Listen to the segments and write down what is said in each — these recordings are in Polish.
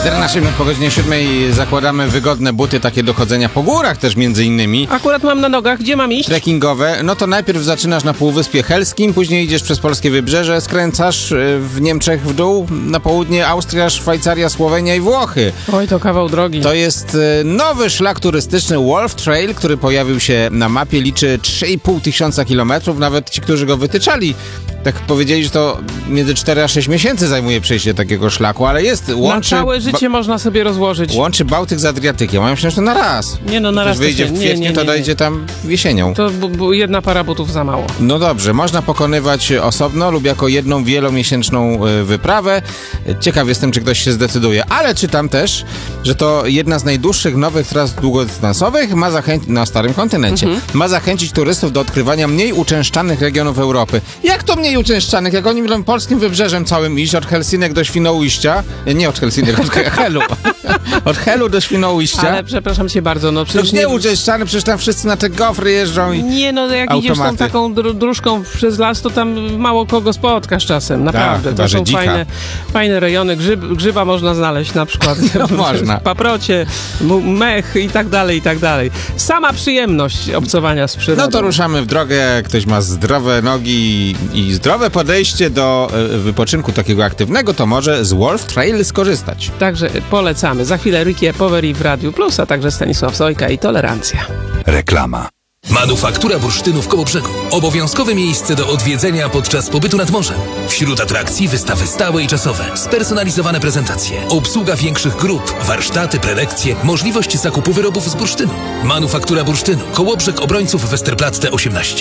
14 minut po godzinie 7 zakładamy wygodne buty, takie do chodzenia po górach też między innymi. Akurat mam na nogach, gdzie mam iść? Trekkingowe. No to najpierw zaczynasz na Półwyspie Helskim, później idziesz przez polskie wybrzeże, skręcasz w Niemczech w dół, na południe Austria, Szwajcaria, Słowenia i Włochy. Oj, to kawał drogi. To jest nowy szlak turystyczny Wolf Trail, który pojawił się na mapie, liczy 3,5 tysiąca kilometrów. Nawet ci, którzy go wytyczali, tak powiedzieli, że to między 4 a 6 miesięcy zajmuje przejście takiego szlaku, ale jest, łączy... Na całe życie można sobie rozłożyć. Łączy Bałtyk z Adriatykiem. Ja myślę, że to na raz. Nie no, na raz wyjdzie w kwietniu, to dojdzie tam jesienią. To jedna para butów za mało. No dobrze, można pokonywać osobno lub jako jedną wielomiesięczną wyprawę. Ciekaw jestem, czy ktoś się zdecyduje. Ale czytam też, że to jedna z najdłuższych nowych tras długodystansowych na starym kontynencie. Ma zachęcić turystów do odkrywania mniej uczęszczanych regionów Europy. Jak to mniej uczęszczanych? Jak oni będą polskim wybrzeżem całym iść, od Helsinek do Świnoujścia. Nie od Helsinek, od Helu. Od Helu do Świnoujścia. Ale przepraszam cię bardzo, no przecież nie uczęszczany, przecież tam wszyscy na te gofry jeżdżą i nie, no jak automaty. idziesz tą taką dróżką przez las, to tam mało kogo spotkasz czasem, naprawdę. Tak, to są fajne rejony, grzyba można znaleźć na przykład. No, można. Paprocie, mech i tak dalej, i tak dalej. Sama przyjemność obcowania z przyrodą. No to ruszamy w drogę, jak ktoś ma zdrowe nogi i zdrowe podejście do wypoczynku takiego aktywnego, to może z Wolf Trail skorzystać. Także polecamy. Za chwilę Ricky Poveri w Radiu Plus, a także Stanisław Sojka i Tolerancja. Reklama. Manufaktura bursztynu w Kołobrzegu. Obowiązkowe miejsce do odwiedzenia podczas pobytu nad morzem. Wśród atrakcji wystawy stałe i czasowe, spersonalizowane prezentacje, obsługa większych grup, warsztaty, prelekcje, możliwość zakupu wyrobów z bursztynu. Manufaktura bursztynu. Kołobrzeg Obrońców Westerplatte 18.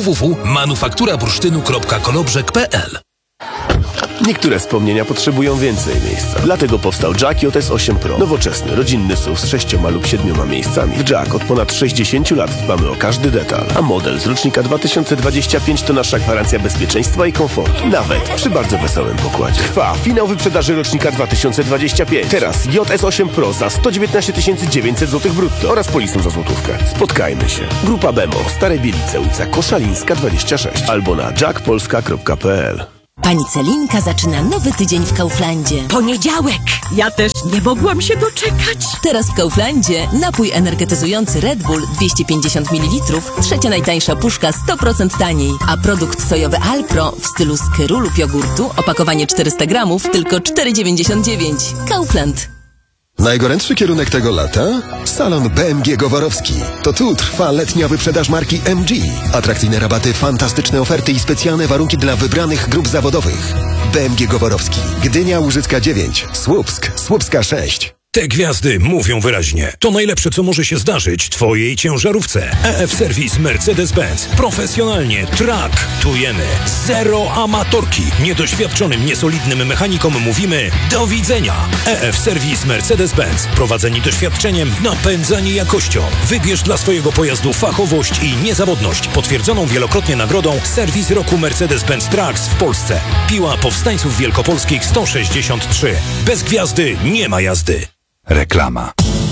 www.manufakturabursztynu.kolobrzeg.pl. Niektóre wspomnienia potrzebują więcej miejsca. Dlatego powstał Jack JS8 Pro. Nowoczesny, rodzinny SUV z 6 lub 7 miejscami. W Jack od ponad 60 lat dbamy o każdy detal. A model z rocznika 2025 to nasza gwarancja bezpieczeństwa i komfortu. Nawet przy bardzo wesołym pokładzie. Trwa finał wyprzedaży rocznika 2025. Teraz JS8 Pro za 119 900 zł brutto oraz polisą za złotówkę. Spotkajmy się. Grupa Bemo, Stare Bielice, ulica Koszalińska 26 albo na jackpolska.pl. Pani Celinka zaczyna nowy tydzień w Kauflandzie. Poniedziałek! Ja też nie mogłam się doczekać. Teraz w Kauflandzie napój energetyzujący Red Bull 250 ml, trzecia najtańsza puszka 100% taniej, a produkt sojowy Alpro w stylu skyru lub jogurtu, opakowanie 400 gramów, tylko 4,99. Kaufland. Najgorętszy kierunek tego lata? Salon BMG Goworowski. To tu trwa letnia wyprzedaż marki MG. Atrakcyjne rabaty, fantastyczne oferty i specjalne warunki dla wybranych grup zawodowych. BMG Goworowski. Gdynia, Łużycka 9. Słupsk, Słupska 6. Te gwiazdy mówią wyraźnie. To najlepsze, co może się zdarzyć twojej ciężarówce. EF Serwis Mercedes-Benz. Profesjonalnie traktujemy. Zero amatorki. Niedoświadczonym, niesolidnym mechanikom mówimy do widzenia. EF Serwis Mercedes-Benz. Prowadzeni doświadczeniem, napędzani jakością. Wybierz dla swojego pojazdu fachowość i niezawodność. Potwierdzoną wielokrotnie nagrodą Serwis Roku Mercedes-Benz Trucks w Polsce. Piła Powstańców Wielkopolskich 163. Bez gwiazdy nie ma jazdy. Reklama.